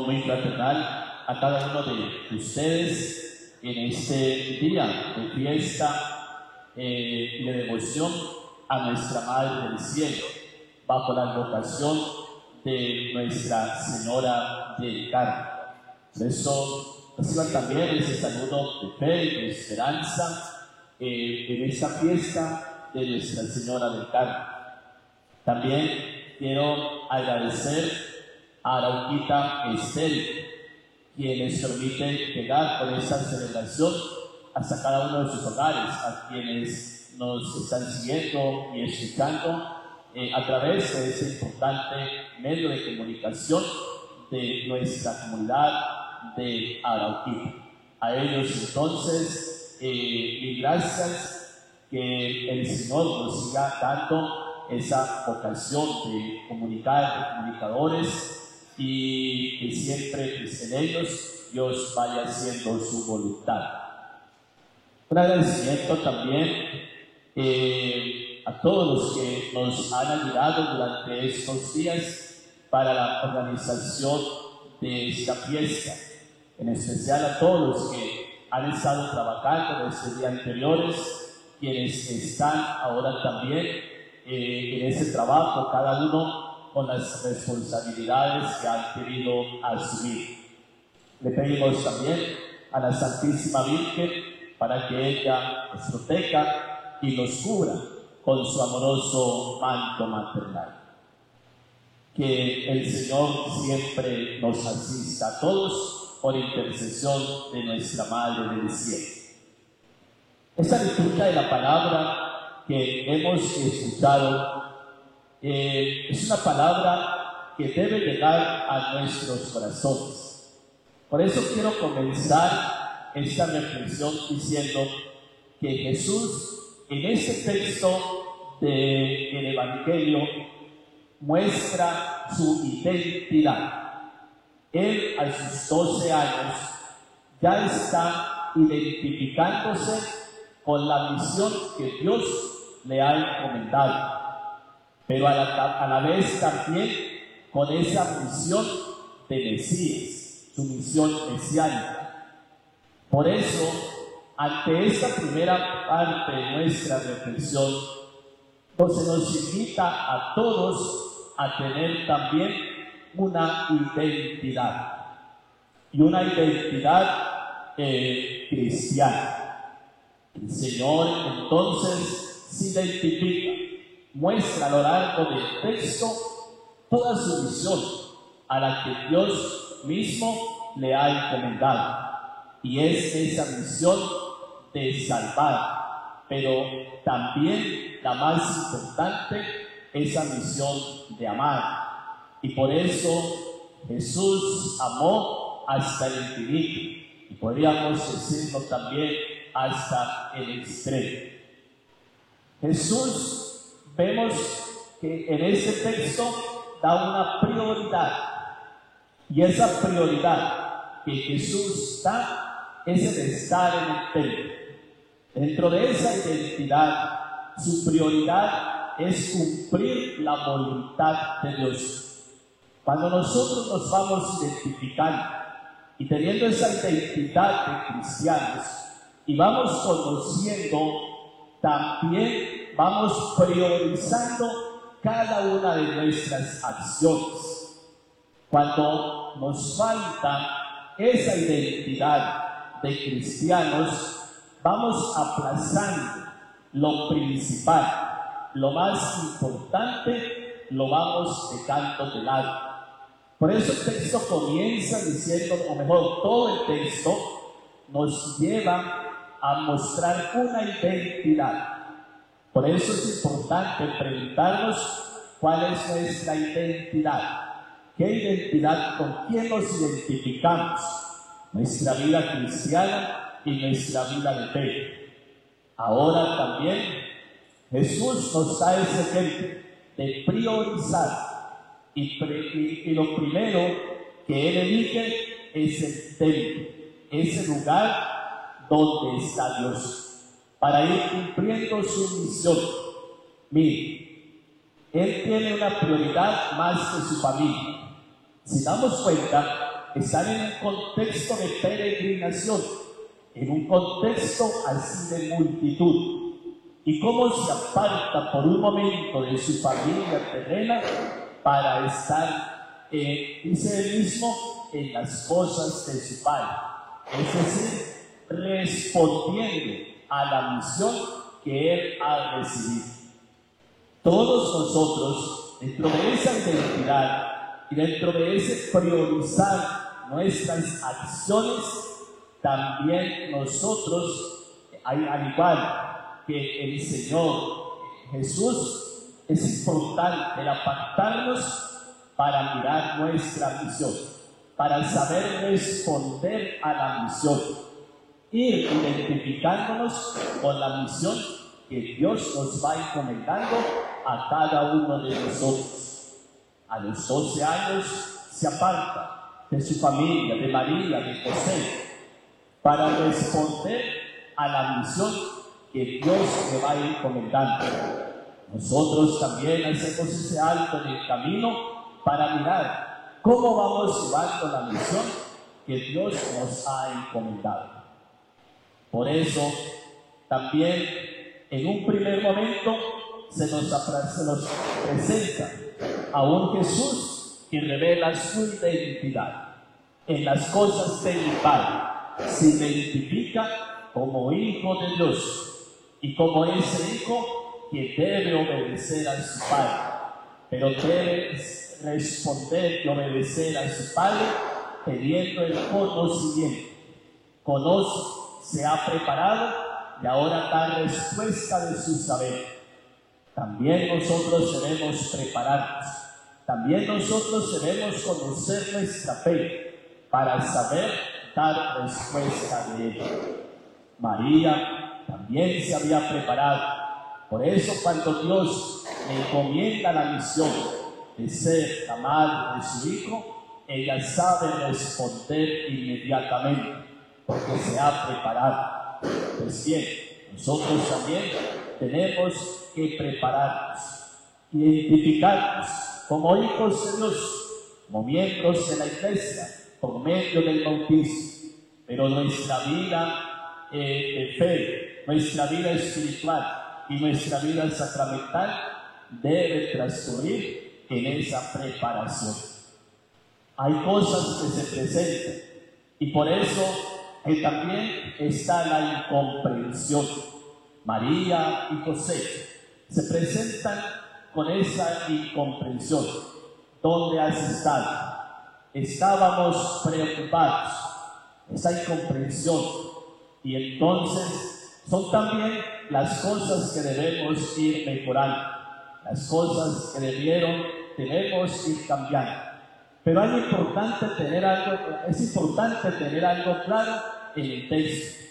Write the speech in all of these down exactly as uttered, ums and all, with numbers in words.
Muy fraternal a cada uno de ustedes en este día de fiesta eh, y de devoción a nuestra Madre del Cielo, bajo la advocación de Nuestra Señora del Carmen. Por eso reciban también ese saludo de fe y de esperanza eh, en esta fiesta de Nuestra Señora del Carmen. También quiero agradecer a Arauquita Estéril, quien les permite llegar con esta celebración hasta cada uno de sus hogares, a quienes nos están siguiendo y escuchando eh, a través de ese importante medio de comunicación de nuestra comunidad de Arauquita. A ellos entonces, eh, mil gracias, que el Señor nos siga dando esa vocación de comunicar, de comunicadores, y que siempre pues, en ellos Dios vaya haciendo su voluntad. Un agradecimiento también eh, a todos los que nos han ayudado durante estos días para la organización de esta fiesta, en especial a todos los que han estado trabajando desde días anteriores, quienes están ahora también eh, en ese trabajo, cada uno con las responsabilidades que han querido asumir. Le pedimos también a la Santísima Virgen para que ella nos proteja y nos cubra con su amoroso manto maternal. Que el Señor siempre nos asista a todos por intercesión de nuestra Madre del Cielo. Esta lectura de la palabra que hemos escuchado Eh, es una palabra que debe llegar a nuestros corazones. Por eso quiero comenzar esta reflexión diciendo que Jesús en este texto del Evangelio muestra su identidad. Él a sus doce años ya está identificándose con la misión que Dios le ha encomendado, pero a la, a la vez también con esa misión de Mesías, su misión mesiánica. Por eso, ante esta primera parte de nuestra reflexión, pues se nos invita a todos a tener también una identidad, y una identidad eh, cristiana. El Señor entonces se identifica, muestra a lo largo del texto toda su misión a la que Dios mismo le ha encomendado, y es esa misión de salvar, pero también la más importante, esa misión de amar. Y por eso Jesús amó hasta el infinito, y podríamos decirlo también hasta el extremo. Jesús, vemos que en este texto da una prioridad, y esa prioridad que Jesús da es el estar en el templo. Dentro de esa identidad, su prioridad es cumplir la voluntad de Dios. Cuando nosotros nos vamos identificando y teniendo esa identidad de cristianos y vamos conociendo, también vamos priorizando cada una de nuestras acciones. Cuando nos falta esa identidad de cristianos, vamos aplazando lo principal, lo más importante, lo vamos dejando de lado. Por eso el texto comienza diciendo, o mejor, todo el texto nos lleva a mostrar una identidad. Por eso es importante preguntarnos cuál es nuestra identidad. ¿Qué identidad? ¿Con quién nos identificamos? Nuestra vida cristiana y nuestra vida de fe. Ahora también Jesús nos da ese ejemplo de priorizar, y, pre, y, y lo primero que Él elige es el templo, ese lugar donde está Dios, para ir cumpliendo su misión. Mire, Él tiene una prioridad más que su familia. Si damos cuenta, están en un contexto de peregrinación, en un contexto así de multitud. Y cómo se aparta por un momento de su familia terrena para estar, eh, dice él mismo, en las cosas de su Padre. Es decir, respondiendo a la misión que él ha recibido. Todos nosotros, dentro de esa identidad y dentro de ese priorizar nuestras acciones, también nosotros, al igual que el Señor Jesús, es importante el apartarnos para mirar nuestra misión, para saber responder a la misión, ir identificándonos con la misión que Dios nos va encomendando a cada uno de nosotros. A los doce años se aparta de su familia, de María, de José, para responder a la misión que Dios le va encomendando. Nosotros también hacemos ese alto en el camino para mirar cómo vamos llevando la misión que Dios nos ha encomendado. Por eso, también en un primer momento se nos, se nos presenta a un Jesús que revela su identidad en las cosas del Padre. Se identifica como Hijo de Dios y como ese Hijo que debe obedecer a su Padre, pero debe responder y obedecer a su Padre teniendo el conocimiento. Conoce, se ha preparado y ahora da respuesta de su saber. También nosotros debemos prepararnos, también nosotros debemos conocer nuestra fe para saber dar respuesta de ella. María también se había preparado, por eso cuando Dios le encomienda la misión de ser la madre de su Hijo, ella sabe responder inmediatamente, porque se ha preparado. Pues bien, nosotros también tenemos que prepararnos, identificarnos como hijos de Dios, como miembros de la Iglesia, por medio del bautismo, pero nuestra vida eh, de fe, nuestra vida espiritual y nuestra vida sacramental debe transcurrir en esa preparación. Hay cosas que se presentan y por eso eh, también está la incomprensión. María y José se presentan con esa incomprensión. ¿Dónde has estado? Estábamos preocupados, esa incomprensión, y entonces son también las cosas que debemos ir mejorando, las cosas que debieron, debemos ir cambiando. Pero es importante tener algo, es importante tener algo claro en el texto,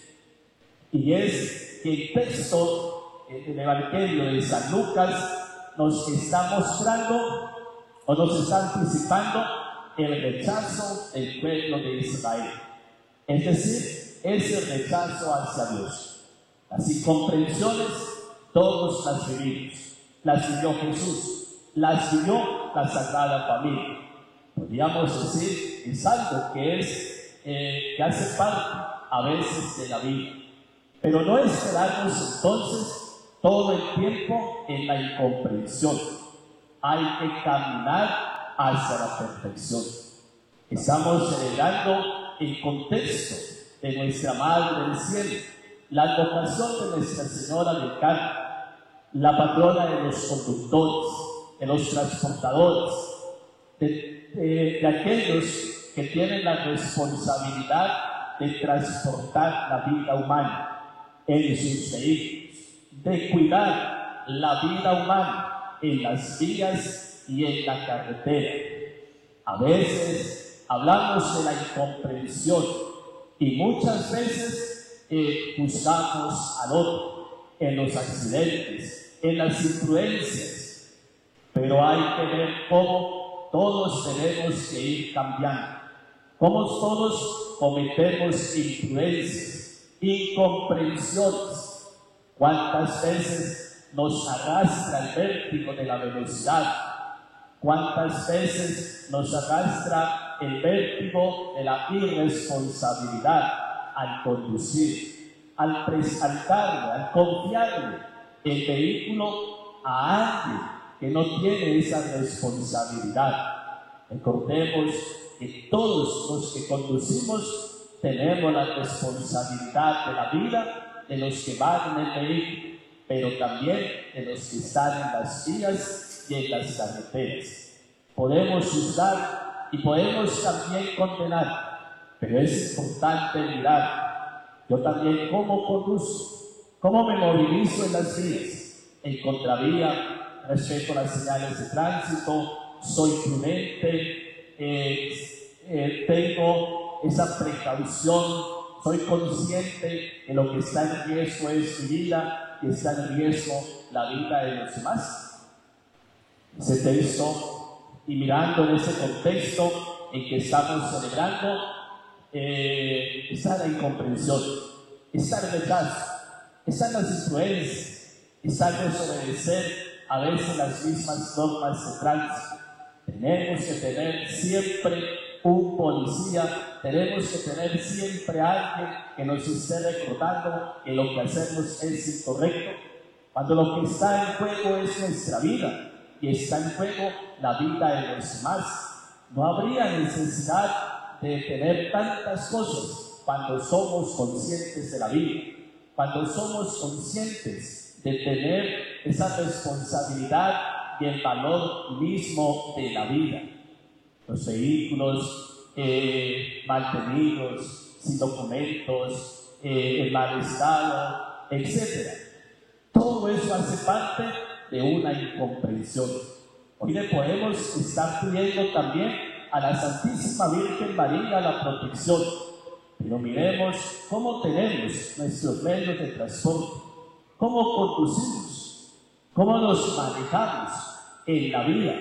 y es que el texto del Evangelio de San Lucas nos está mostrando o nos está anticipando el rechazo del pueblo de Israel, es decir, ese rechazo hacia Dios. Las incomprensiones todos las vivimos, las vivió Jesús, las vivió la Sagrada Familia. Podríamos decir, es algo que, es, eh, que hace parte a veces de la vida, pero no esperarnos entonces todo el tiempo en la incomprensión. Hay que caminar hacia la perfección. Estamos celebrando el contexto de nuestra Madre del Cielo, la advocación de Nuestra Señora del Carmen, la patrona de los conductores, de los transportadores, de, de, de aquellos que tienen la responsabilidad de transportar la vida humana en sus vehículos, de cuidar la vida humana en las vías y en la carretera. A veces hablamos de la incomprensión y muchas veces eh, juzgamos al otro en los accidentes, en las imprudencias, pero hay que ver cómo todos tenemos que ir cambiando, cómo todos cometemos imprudencias, incomprensiones. ¿Cuántas veces nos arrastra el vértigo de la velocidad? ¿Cuántas veces nos arrastra el vértigo de la irresponsabilidad al conducir, al presaltarle, al confiarle el vehículo a alguien que no tiene esa responsabilidad. Recordemos que todos los que conducimos tenemos la responsabilidad de la vida de los que van en el vehículo, pero también de los que están en las vías y en las carreteras. Podemos juzgar y podemos también condenar, pero es importante mirar, yo también cómo conduzco, cómo me movilizo en las vías, en contravía, respeto a las señales de tránsito, soy prudente, eh, eh, tengo esa precaución, soy consciente de lo que está en riesgo es mi vida y está en riesgo la vida de los demás. Ese texto, y mirando en ese contexto en que estamos celebrando, eh, está la incomprensión, está el rechazo, están las influencias, está el desobedecer a veces las mismas normas de tránsito. Tenemos que tener siempre un policía, tenemos que tener siempre a alguien que nos esté recordando que lo que hacemos es incorrecto, cuando lo que está en juego es nuestra vida y está en juego la vida de los demás. No habría necesidad de tener tantas cosas cuando somos conscientes de la vida, cuando somos conscientes de tener esa responsabilidad y el valor mismo de la vida. Los vehículos eh, mal tenidos, sin documentos, eh, en mal estado, etcétera. Todo eso hace parte de una incomprensión. Hoy le podemos estar pidiendo también a la Santísima Virgen María la protección, pero miremos cómo tenemos nuestros medios de transporte, cómo conducimos, cómo nos manejamos en la vida.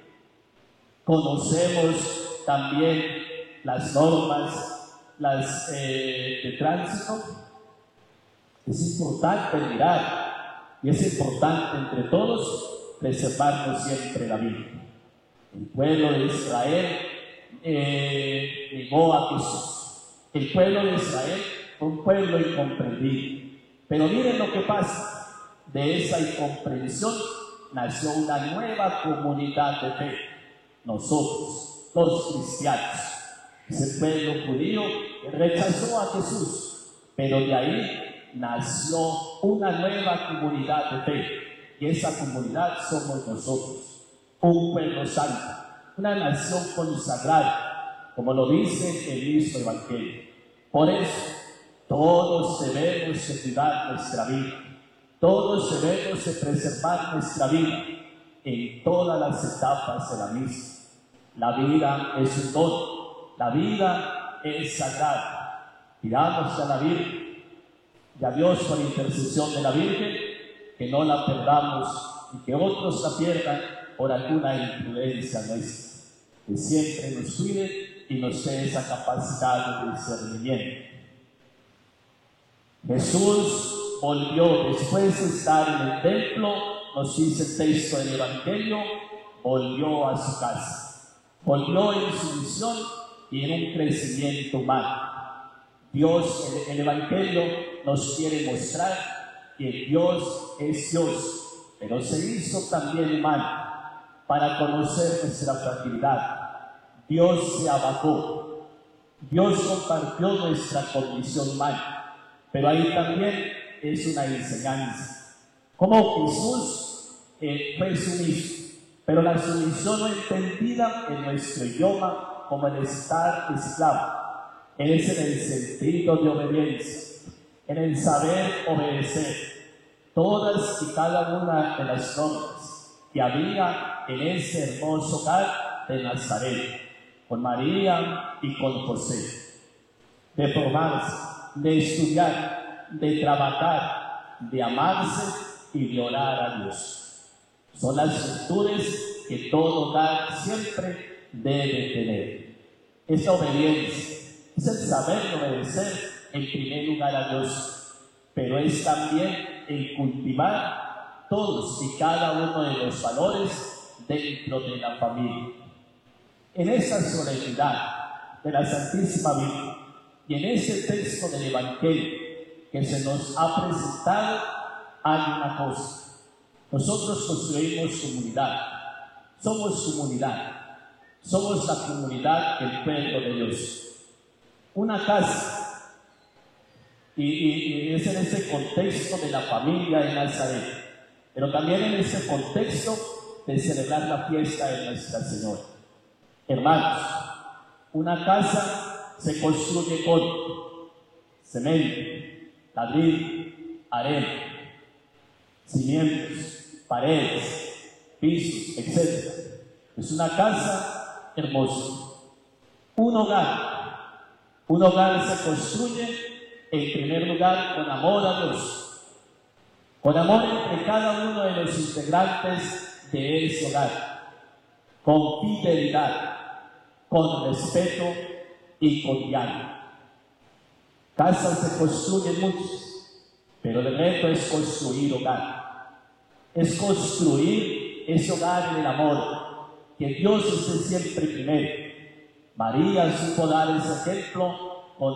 Conocemos también las normas las, eh, de tránsito. Es importante mirar y es importante entre todos preservarnos siempre la vida. El pueblo de Israel eh, negó a Jesús. El pueblo de Israel fue un pueblo incomprendido. Pero miren lo que pasa. De esa incomprensión nació una nueva comunidad de fe. Nosotros, los cristianos. Ese pueblo judío rechazó a Jesús, pero de ahí nació una nueva comunidad de fe, y esa comunidad somos nosotros, un pueblo santo, una nación consagrada, como lo dice el mismo Evangelio. Por eso, todos debemos de cuidar nuestra vida, todos debemos de preservar nuestra vida en todas las etapas de la misma. La vida es un don, la vida es sagrada. Pidamos a la Virgen y a Dios por intercesión de la Virgen, que no la perdamos y que otros la pierdan por alguna imprudencia nuestra. Que siempre nos cuide y nos dé esa capacidad de discernimiento. Jesús volvió después de estar en el templo, nos dice el texto del Evangelio, volvió a su casa. Volvió en su misión y en un crecimiento humano. Dios, el, el Evangelio nos quiere mostrar que Dios es Dios, pero se hizo también humano para conocer nuestra fragilidad. Dios se abajó, Dios compartió nuestra condición humana, pero ahí también es una enseñanza. Como Jesús eh, fue sumiso, pero la sumisión no entendida en nuestro idioma como el estar esclavo. Es en el sentido de obediencia, en el saber obedecer todas y cada una de las normas que había en ese hermoso hogar de Nazaret, con María y con José. De formarse, de estudiar, de trabajar, de amarse y de orar a Dios. Son las virtudes que todo hogar siempre debe tener. Esa obediencia es el saber obedecer en primer lugar a Dios, pero es también el cultivar todos y cada uno de los valores dentro de la familia. En esa solemnidad de la Santísima Virgen y en ese texto del Evangelio que se nos ha presentado, hay una cosa. Nosotros construimos comunidad, somos comunidad, somos la comunidad del pueblo de Dios. Una casa, y, y, y es en ese contexto de la familia de Nazaret, pero también en ese contexto de celebrar la fiesta de Nuestra Señora. Hermanos, una casa se construye con cemento, ladrillo, arena, cimientos, paredes, pisos, etcétera. Es una casa hermosa. Un hogar, un hogar se construye en primer lugar con amor a Dios, con amor entre cada uno de los integrantes de ese hogar, con fidelidad, con respeto y con diálogo. Casas se construyen muchas, pero el reto es construir hogar, es construir ese hogar en el amor, que Dios esté siempre primero. María supo dar ese ejemplo con,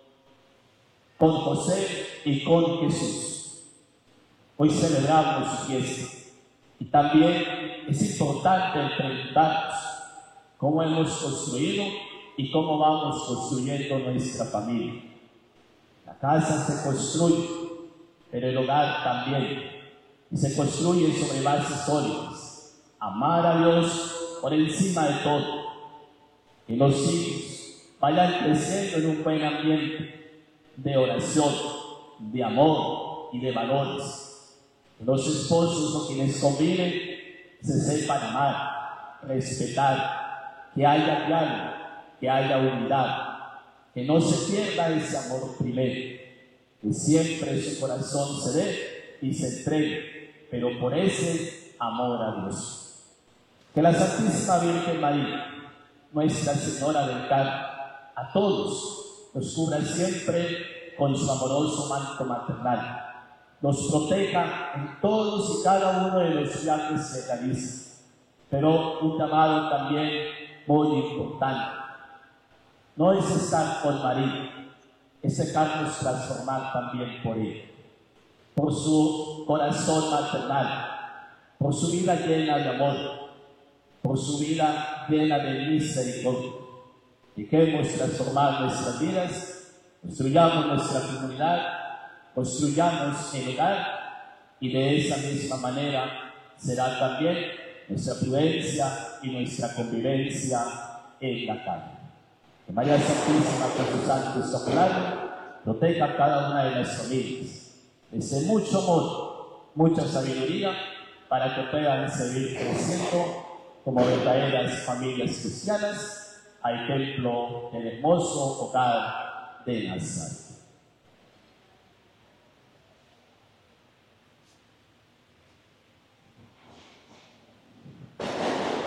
con José y con Jesús. Hoy celebramos su fiesta y también es importante preguntarnos cómo hemos construido y cómo vamos construyendo nuestra familia. La casa se construye, pero el hogar también, y se construye sobre bases sólidas. Amar a Dios por encima de todo, que los hijos vayan creciendo en un buen ambiente de oración, de amor y de valores, que los esposos o quienes conviven se sepan amar, respetar, que haya diálogo, que haya unidad, que no se pierda ese amor primero, que siempre su corazón se dé y se entregue, pero por ese amor a Dios. Que la Santísima Virgen María, Nuestra Señora del Carmen, a todos nos cubra siempre con su amoroso manto maternal, nos proteja en todos y cada uno de los viajes que realiza. Pero un llamado también muy importante, no es estar con María, es dejarnos transformar también por ella, por su corazón maternal, por su vida llena de amor, por su vida llena de misericordia. Dejemos transformar nuestras vidas, construyamos nuestra comunidad, construyamos el hogar, y de esa misma manera será también nuestra prudencia y nuestra convivencia en la calle. Que María Santísima, con su santo escapulario, proteja a cada una de las familias, desde mucho amor, mucha sabiduría, para que puedan seguir creciendo como verdaderas familias cristianas, a ejemplo del hermoso hogar de Nazaret.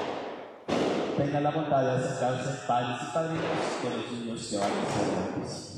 Tengan la bondad de acercarse padres y padrinos de los niños que van a ser bautizados.